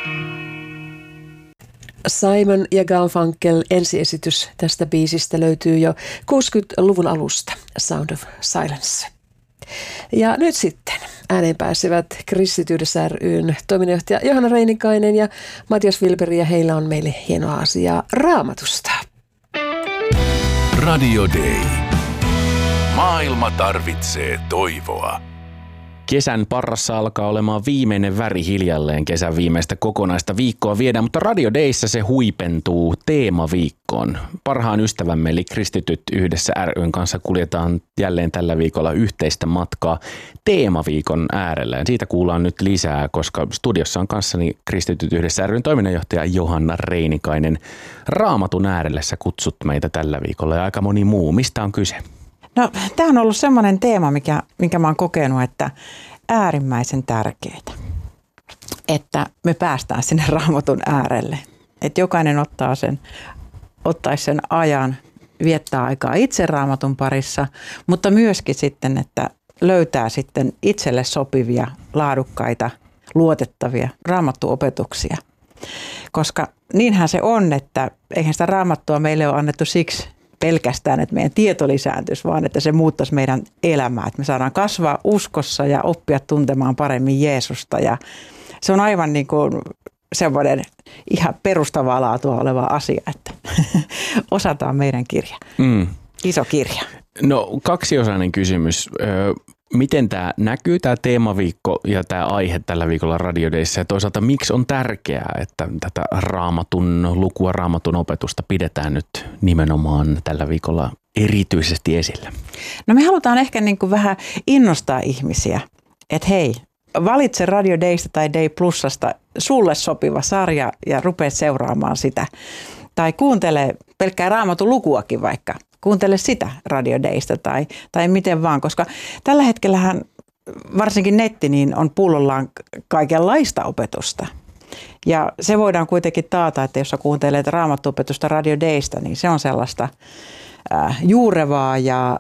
Simon ja Garfunkel ensiesitys tästä biisistä löytyy jo 60-luvun alusta, Sound of Silence. Ja nyt sitten ääneen pääsevät Kristityydessä ry:n toiminnanjohtaja Johanna Reinikainen ja Matias Wilberg, ja heillä on meille hienoa asiaa Raamatusta. Radio Day. Maailma tarvitsee toivoa. Kesän parrassa alkaa olemaan viimeinen väri hiljalleen. Kesän viimeistä kokonaista viikkoa viedään, mutta Radio Dayssä se huipentuu teemaviikkoon. Parhaan ystävämme eli Kristityt yhdessä ry:n kanssa kuljetaan jälleen tällä viikolla yhteistä matkaa teemaviikon äärellä. Ja siitä kuullaan nyt lisää, koska studiossa on kanssani Kristityt yhdessä ry:n toiminnanjohtaja Johanna Reinikainen. Raamatun äärelle sä kutsut meitä tällä viikolla ja aika moni muu. Mistä on kyse? No, tämä on ollut semmoinen teema, minkä mä oon kokenut, että äärimmäisen tärkeää, että me päästään sinne Raamatun äärelle. Että jokainen ottaisi sen ajan, viettää aikaa itse Raamatun parissa, mutta myöskin sitten, että löytää sitten itselle sopivia, laadukkaita, luotettavia raamattuopetuksia. Koska niinhän se on, että eihän sitä raamattua meille ole annettu siksi pelkästään, että meidän tieto lisääntyisi, vaan että se muuttaisi meidän elämää. Että me saadaan kasvaa uskossa ja oppia tuntemaan paremmin Jeesusta. Ja se on aivan niin kuin semmoinen ihan perustavaa laatua oleva asia, että osataan meidän kirja. Iso kirja. No, kaksiosainen kysymys. Miten tämä näkyy, tämä teemaviikko ja tämä aihe tällä viikolla Radio Dayssä, ja toisaalta miksi on tärkeää, että tätä raamatun lukua, raamatun opetusta pidetään nyt nimenomaan tällä viikolla erityisesti esillä? No, me halutaan ehkä niin kuin vähän innostaa ihmisiä, että hei, valitse Radio Daysta tai Day Plusasta sulle sopiva sarja ja rupea seuraamaan sitä. Tai kuuntele pelkkää raamatun lukuakin vaikka. Kuuntele sitä Radio Daysta tai miten vaan, koska tällä hetkellähän varsinkin netti niin on pullollaan kaikenlaista opetusta. Ja se voidaan kuitenkin taata, että jos sä kuuntelet raamattuopetusta Radio Daysta, niin se on sellaista juurevaa ja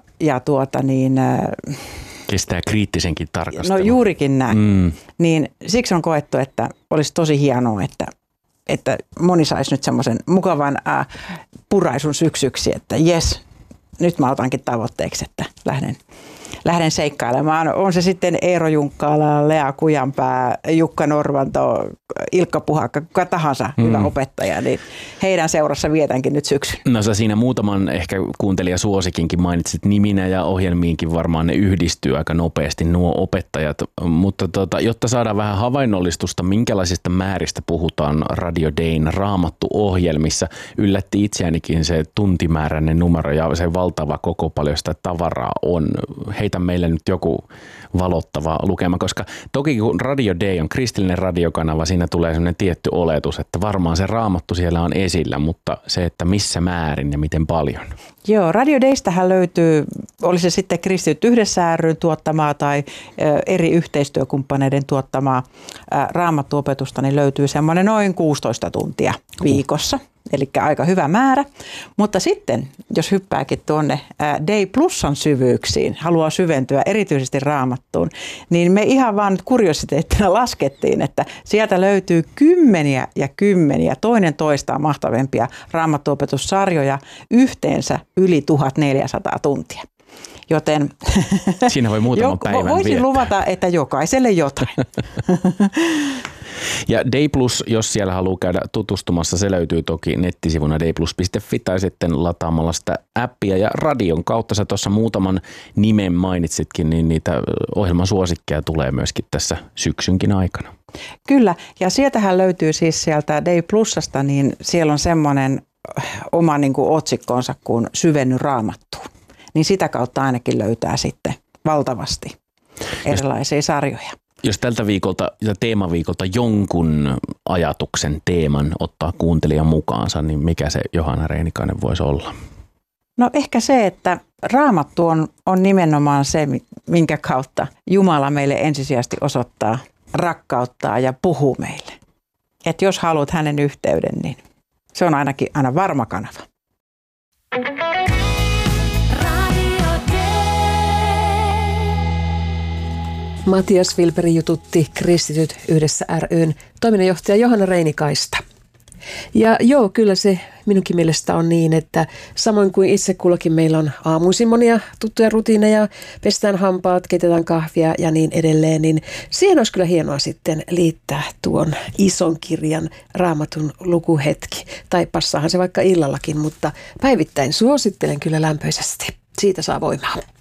kestää kriittisenkin tarkastelun. No juurikin näin. Niin siksi on koettu, että olisi tosi hienoa, että moni saisi nyt semmoisen mukavan puraisun syksyksi, että jes, nyt mä otankin tavoitteeksi, että lähden seikkailemaan. On se sitten Eero Junkkaala, Lea Kujanpää, Jukka Norvanto, Ilkka Puhakka, kuka tahansa hyvä opettaja, niin heidän seurassa vietänkin nyt syksyn. No sä siinä muutaman ehkä kuuntelijasuosikinkin mainitsit niminä ja ohjelmiinkin varmaan ne yhdistyy aika nopeasti nuo opettajat, mutta jotta saadaan vähän havainnollistusta, minkälaisista määristä puhutaan Radio Dayn raamattuohjelmissa, yllätti itseänikin se tuntimääräinen numero ja se valtava koko paljon sitä tavaraa on. Heitä meille nyt joku valottava lukema, koska toki kun Radio Day on kristillinen radiokanava, siinä tulee sellainen tietty oletus, että varmaan se raamattu siellä on esillä, mutta se, että missä määrin ja miten paljon. Joo, Radio Daystähän löytyy, oli se sitten Kristityt yhdessä ry:n tuottamaa tai eri yhteistyökumppaneiden tuottamaa raamattuopetusta, niin löytyy semmoinen noin 16 tuntia viikossa. Eli aika hyvä määrä, mutta sitten jos hyppääkin tuonne Day Plusan syvyyksiin, haluaa syventyä erityisesti raamattuun, niin me ihan vaan kuriositeettina laskettiin, että sieltä löytyy kymmeniä ja kymmeniä toinen toistaan mahtavempia raamattuopetussarjoja, yhteensä yli 1400 tuntia. Joten siinä voi muutaman päivän voisin viettää. luvata, että jokaiselle jotain. Ja Day Plus, jos siellä haluaa käydä tutustumassa, se löytyy toki nettisivuna dayplus.fi tai sitten lataamalla sitä appia. Ja radion kautta sä tuossa muutaman nimen mainitsitkin, niin niitä ohjelman suosikkeja tulee myöskin tässä syksynkin aikana. Kyllä, ja sieltähän löytyy siis sieltä Day Plusasta, niin siellä on semmoinen oma niin kuin otsikkonsa kuin syvenny raamattuun. Niin sitä kautta ainakin löytää sitten valtavasti erilaisia sarjoja. Jos tältä viikolta ja teemaviikolta jonkun ajatuksen teeman ottaa kuuntelijan mukaansa, niin mikä se Johanna Reinikainen voisi olla? No ehkä se, että raamattu on nimenomaan se, minkä kautta Jumala meille ensisijaisesti osoittaa rakkauttaa ja puhuu meille. Että jos haluat hänen yhteyden, niin se on ainakin aina varma kanava. Matias Vilperi jututti Kristityt yhdessä ry:n toiminnanjohtaja Johanna Reinikaista. Ja joo, kyllä se minunkin mielestä on niin, että samoin kuin itse kullakin meillä on aamuisin monia tuttuja rutiineja, pestään hampaat, keitetään kahvia ja niin edelleen, niin siihen olisi kyllä hienoa sitten liittää tuon ison kirjan Raamatun lukuhetki. Tai passaahan se vaikka illallakin, mutta päivittäin suosittelen kyllä lämpöisesti. Siitä saa voimaa.